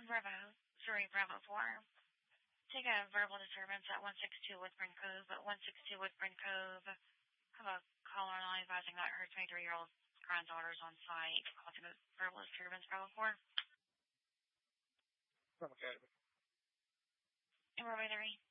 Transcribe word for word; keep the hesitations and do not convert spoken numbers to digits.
Bravo, sorry, Bravo four. Take a verbal disturbance at one sixty-two Woodburn Cove, at one sixty-two Woodburn Cove. Have a caller line advising that her twenty-three-year-old granddaughter's on site, causing a verbal disturbance, Bravo four. Okay. And Bravo three.